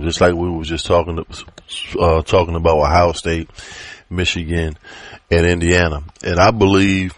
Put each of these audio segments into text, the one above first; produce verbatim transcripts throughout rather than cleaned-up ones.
just like we were just talking uh, talking about Ohio State, Michigan, and Indiana. And I believe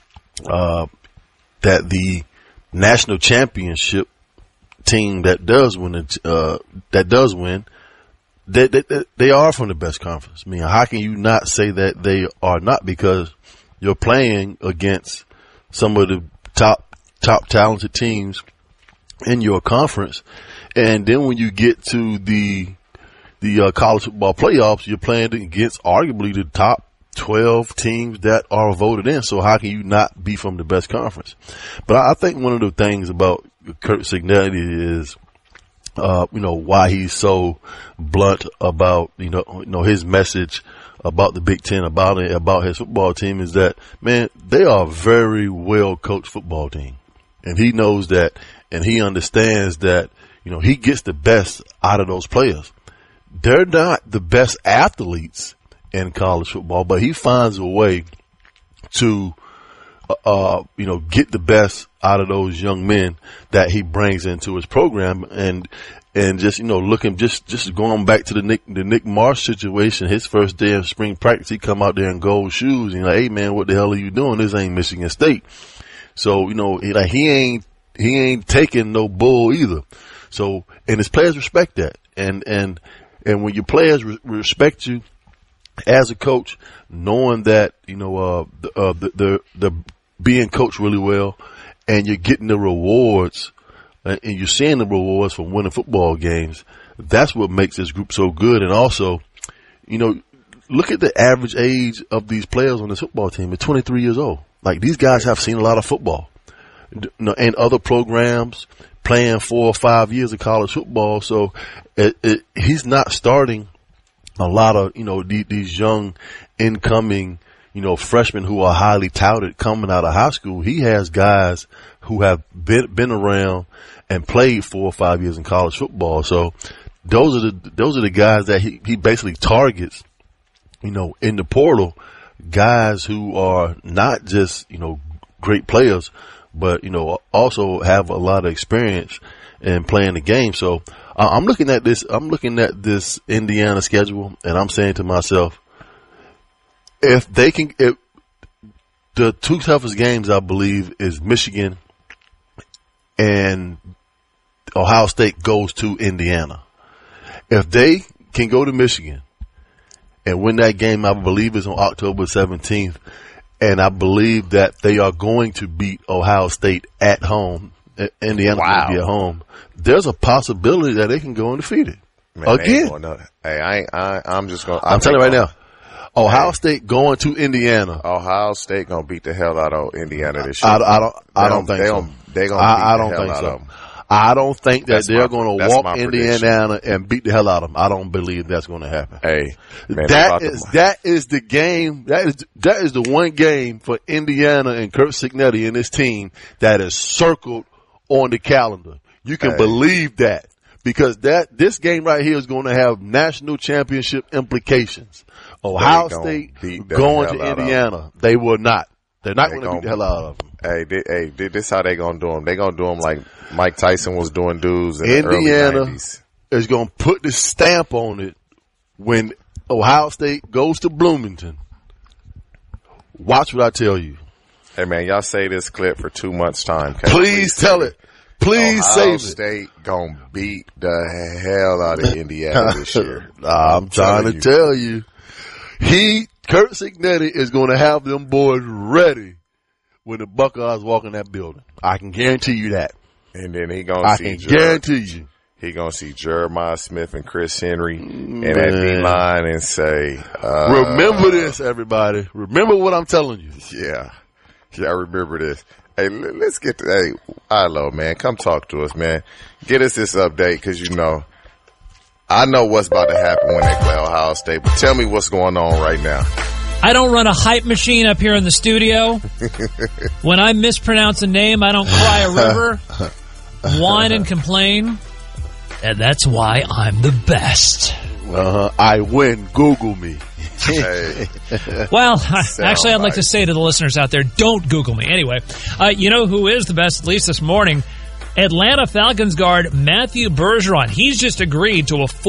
uh, that the national championship team that does win, uh, that does win, they, they, they are from the best conference. I mean, how can you not say that they are not? Because you're playing against some of the top, top talented teams in your conference. And then when you get to the, the uh, college football playoffs, you're playing against arguably the top twelve teams that are voted in. So how can you not be from the best conference? But I think one of the things about Curt Cignetti is, uh, you know, why he's so blunt about, you know, you know, his message about the Big Ten, about it, about his football team is that, man, they are a very well coached football team. And he knows that, and he understands that, you know, he gets the best out of those players. They're not the best athletes in college football, but he finds a way to, uh, you know, get the best out of those young men that he brings into his program. And, and just, you know, looking, just, just going back to the Nick, the Nick Marsh situation, his first day of spring practice, he come out there in gold shoes and like, hey man, what the hell are you doing? This ain't Michigan State. So, you know, he, like, he ain't, he ain't taking no bull either. So, and his players respect that. And, and, and when your players re- respect you as a coach, knowing that, you know, uh, the, uh, the, the, the being coached really well and you're getting the rewards and you're seeing the rewards from winning football games, that's what makes this group so good. And also, you know, look at the average age of these players on this football team. They're twenty-three years old. Like, these guys have seen a lot of football, you know, and other programs playing four or five years of college football. So it, it, he's not starting a lot of, you know, the, these young incoming, you know, freshmen who are highly touted coming out of high school. He has guys who have been, been around and played four or five years in college football. So those are the, those are the guys that he, he basically targets, you know, in the portal, guys who are not just, you know, great players, but, you know, also have a lot of experience in playing the game. So uh, I'm looking at this, I'm looking at this Indiana schedule and I'm saying to myself, if they can, if the two toughest games, I believe, is Michigan and Ohio State goes to Indiana. If they can go to Michigan and win that game, I believe it's on October seventeenth. And I believe that they are going to beat Ohio State at home. Indiana's wow. going to be at home. There's a possibility that they can go undefeated. Man, again. Hey, I, I, I'm just going to. I'm telling you right now. Ohio hey, State going to Indiana. Ohio State going to beat the hell out of Indiana this year. I, I don't, I don't think they so. Don't, they gonna I, beat I the don't hell think out so. of them. I don't think that that's they're going to walk Indiana and beat the hell out of them. I don't believe that's going to happen. Hey, man, that is to... that is the game. That is that is the one game for Indiana and Curt Cignetti and his team that is circled on the calendar. You can hey. believe that because that this game right here is going to have national championship implications. Ohio State going to Indiana. They will not. They're not going to beat the hell out of them. Hey, they, hey, they, this how they gonna do them. They gonna do them like Mike Tyson was doing dudes in Indiana the early nineties. Is gonna put the stamp on it when Ohio State goes to Bloomington. Watch what I tell you. Hey man, y'all say this clip for two months time. Please, Please tell it. Please Ohio save State it. Gonna beat the hell out of Indiana this year. I'm trying to you. tell you. He, Curt Cignetti, is going to have them boys ready when the Buckeyes walk in that building. I can guarantee you that. And then he gonna I see. I can Jer- guarantee you. He gonna see Jeremiah Smith and Chris Henry in that D line and say, uh, "Remember this, everybody. Remember what I'm telling you." Yeah, yeah, I remember this. Hey, let's get to hey, Ilo, man, come talk to us, man. Get us this update because you know. I know what's about to happen when they play Ohio State, but tell me what's going on right now. I don't run a hype machine up here in the studio. When I mispronounce a name, I don't cry a river, whine and complain, and that's why I'm the best. Uh-huh. I win. Google me. Hey. Well, actually, I'd like to say to the listeners out there, don't Google me. Anyway, uh, you know who is the best, at least this morning? Atlanta Falcons guard Matthew Bergeron. He's just agreed to a